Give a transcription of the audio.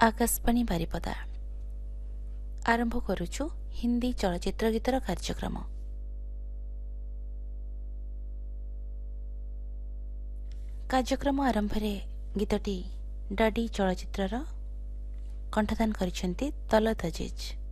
आकाशवाणी बारिपदा आरंभ करुछु हिंदी चलचित्र गीतर कार्यक्रम। कार्यक्रम आरंभ रे गीतटी डाडी चलचित्रर कंठदान करिसेंती तलत अजीज।